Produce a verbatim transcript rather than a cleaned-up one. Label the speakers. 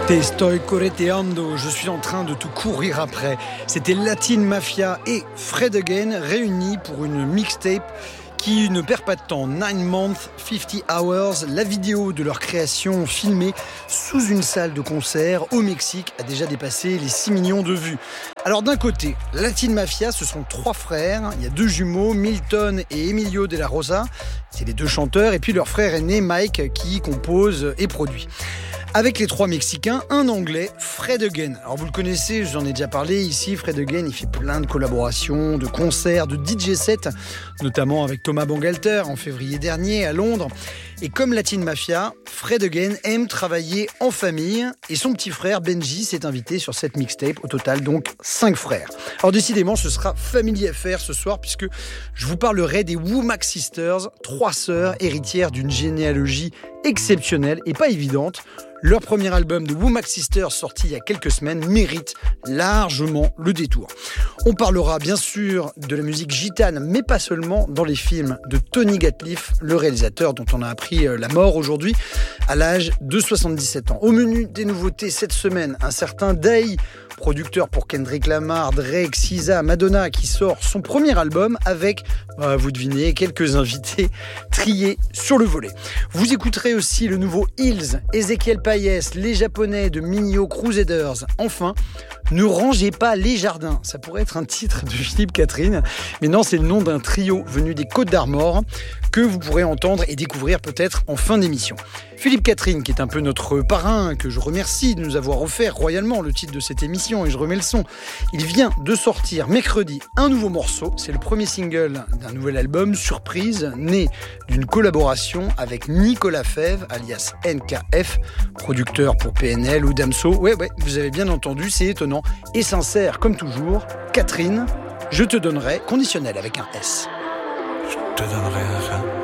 Speaker 1: Te estoy correteando, je suis en train de te courir après. C'était Latin Mafia et Fred Again réunis pour une mixtape qui ne perd pas de temps. Nine Months, Fifty Hours, la vidéo de leur création filmée sous une salle de concert au Mexique a déjà dépassé les six millions de vues. Alors d'un côté, Latin Mafia, ce sont trois frères. Il y a deux jumeaux, Milton et Emilio de la Rosa. C'est les deux chanteurs. Et puis leur frère aîné, Mike, qui compose et produit. Avec les trois Mexicains, un Anglais, Fred Again. Alors vous le connaissez, j'en ai déjà parlé ici. Fred Again, il fait plein de collaborations, de concerts, de D J sets, notamment avec Thomas Bangalter en février dernier à Londres. Et comme Latin Mafia, Fred Again aime travailler en famille. Et son petit frère Benji s'est invité sur cette mixtape. Au total, donc, cinq frères. Alors décidément, ce sera Family Affair ce soir, puisque je vous parlerai des Womack Sisters, trois sœurs héritières d'une généalogie exceptionnelle et pas évidente. Leur premier album de Womack Sisters, sorti il y a quelques semaines, mérite largement le détour. On parlera bien sûr de la musique gitane, mais pas seulement, dans les films de Tony Gatliff, le réalisateur dont on a appris la mort aujourd'hui à l'âge de soixante-dix-sept ans. Au menu des nouveautés cette semaine, un certain Day, producteur pour Kendrick Lamar, Drake, S Z A, Madonna, qui sort son premier album avec, bah, vous devinez, quelques invités triés sur le volet. Vous écouterez aussi le nouveau Hills, Ezequiel Payès, les Japonais de Minio Crusaders. Enfin, ne rangez pas les jardins. Ça pourrait être un titre de Philippe Catherine, mais non, c'est le nom d'un trio venu des Côtes d'Armor que vous pourrez entendre et découvrir peut-être en fin d'émission. Philippe Catherine, qui est un peu notre parrain, que je remercie de nous avoir offert royalement le titre de cette émission, et je remets le son. Il vient de sortir mercredi un nouveau morceau. C'est le premier single d'un nouvel album, surprise, né d'une collaboration avec Nicolas Fèvre, alias N K F, producteur pour P N L ou Damso. Ouais, ouais, vous avez bien entendu, c'est étonnant et sincère comme toujours. Catherine, je te donnerai, conditionnel avec un S.
Speaker 2: Je te donnerai un rein.